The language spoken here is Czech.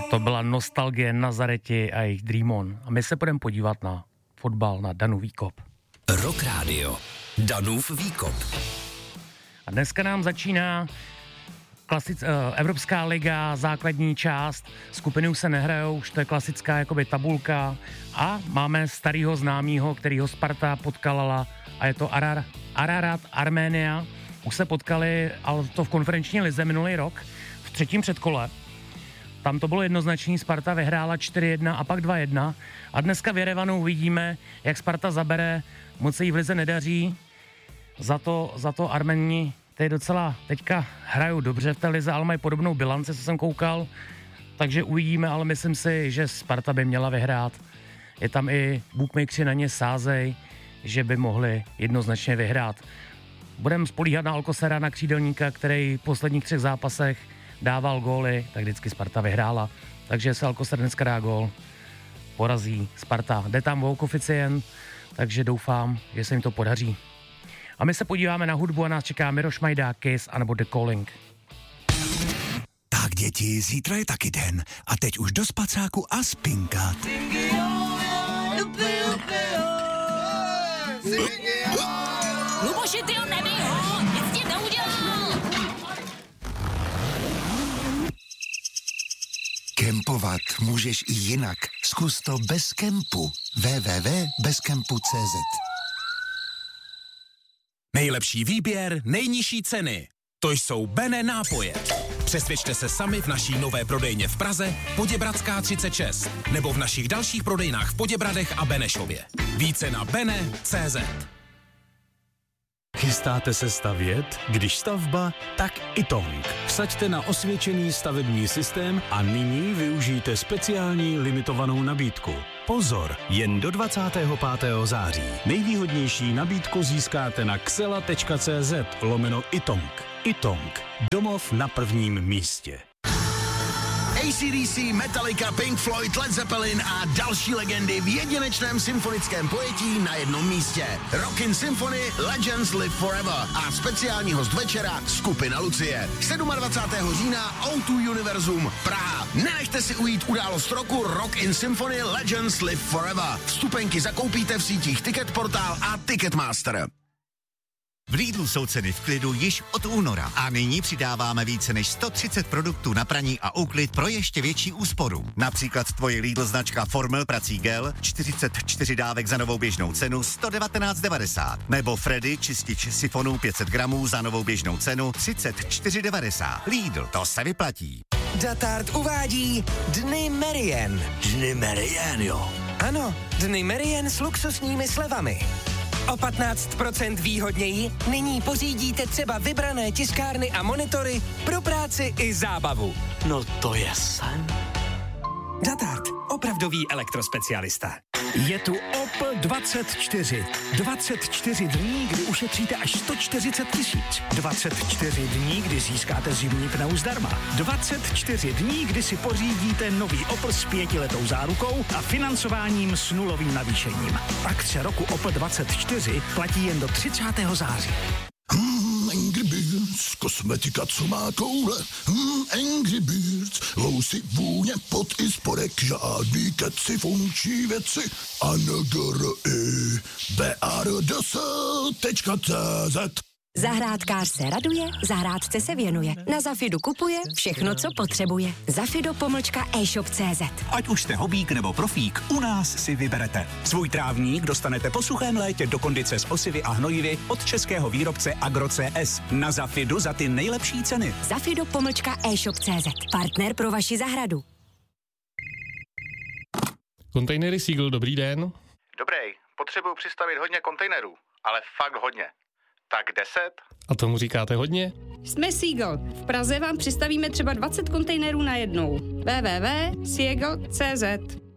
To byla nostalgie Nazareti a jejich Dream On. A my se budeme podívat na fotbal, na Danův výkop. Rock Radio. Danův výkop. A dneska nám začíná Evropská liga, základní část. Skupiny už se nehrajou, už to je klasická jakoby tabulka. A máme starýho známýho, kterýho Sparta potkala, a je to Ararat Arménia. Už se potkali, ale to v konferenční lize minulý rok, v třetím předkole. Tam to bylo jednoznačný, Sparta vyhrála 4-1 a pak 2-1. A dneska v Jerevanu uvidíme, jak Sparta zabere, moc se jí v lize nedaří. Za to Arméni docela teďka hrajou dobře v té lize, ale mají podobnou bilanci, co jsem koukal. Takže uvidíme, ale myslím si, že Sparta by měla vyhrát. Je tam i bookmakeri na ně sázej, že by mohli jednoznačně vyhrát. Budeme spolíhat na Alcosera, na křídelníka, který v posledních 3 zápasech dával góly, tak vždycky Sparta vyhrála. Takže se Alcocer dneska dá gól, porazí Sparta. Jde tam o koeficient, takže doufám, že se jim to podaří. A my se podíváme na hudbu a nás čeká Miroš Majda, Kiss anebo The Calling. Tak děti, zítra je taky den a teď už do spacáku a spinkat. Luboši, ty ho nebij ho, nic ti neudělal. Kempovat můžeš i jinak. Zkus to bez kempu. www.bezkempu.cz. Nejlepší výběr, nejnižší ceny. To jsou Bene nápoje. Přesvědčte se sami v naší nové prodejně v Praze, Poděbradská 36, nebo v našich dalších prodejnách v Poděbradech a Benešově. Více na bene.cz. Chystáte se stavět? Když stavba, tak Itong. Vsaďte na osvědčený stavební systém a nyní využijte speciální limitovanou nabídku. Pozor, jen do 25. září. Nejvýhodnější nabídku získáte na xela.cz/Itong. Itong. Domov na prvním místě. AC/DC, Metallica, Pink Floyd, Led Zeppelin a další legendy v jedinečném symfonickém pojetí na jednom místě. Rockin' Symphony Legends Live Forever a speciální host večera skupina Lucie. 27. října O2 Univerzum Praha. Nenechte si ujít událost roku Rockin' Symphony Legends Live Forever. Vstupenky zakoupíte v sítích Ticketportal a Ticketmaster. V Lidlu jsou ceny v klidu již od února a nyní přidáváme více než 130 produktů na praní a úklid pro ještě větší úsporu. Například tvoje Lidl značka Formel prací gel 44 dávek za novou běžnou cenu 119,90 nebo Freddy čistič sifonů 500 gramů za novou běžnou cenu 34,90. Lidl, to se vyplatí. Datart uvádí Dny Merien. Dny Merien, jo. Ano, Dny Merien s luxusními slevami. O 15% výhodněji nyní pořídíte třeba vybrané tiskárny a monitory pro práci i zábavu. No to je sen. Datart, opravdový elektrospecialista. Je tu Opel 24. 24 dní, kdy ušetříte až 140 000. 24 dní, kdy získáte zimní pneu zdarma. 24 dní, kdy si pořídíte nový Opel s 5letou zárukou a financováním s nulovým navýšením. Akce roku Opel 24 platí jen do 30. září. Angry Birds, kosmetika, co má koule. Angry Birds, lousy, vůně, pot i spodek, žádný keci, funkční věci. BRDS.cz. Zahrádkář se raduje, zahrádce se věnuje. Na Zafidu kupuje všechno, co potřebuje. Zafido.e-shop.cz. Ať už jste hobík nebo profík, u nás si vyberete. Svůj trávník dostanete po suchém létě do kondice s osivy a hnojivy od českého výrobce Agro.cs. Na Zafidu za ty nejlepší ceny. Zafido.e-shop.cz. Partner pro vaši zahradu. Kontejnery Seagull, dobrý den. Dobrý, potřebuju přistavit hodně kontejnerů, ale fakt hodně. Tak 10? A tomu říkáte hodně? Jsme Seagull. V Praze vám přistavíme třeba 20 kontejnerů najednou. www.seagull.cz.